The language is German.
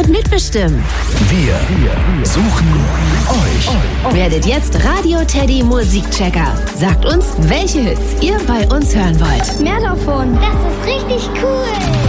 und mitbestimmen. Wir suchen euch. Werdet jetzt Radio Teddy Musikchecker. Sagt uns, welche Hits ihr bei uns hören wollt. Mehr davon. Das ist richtig cool.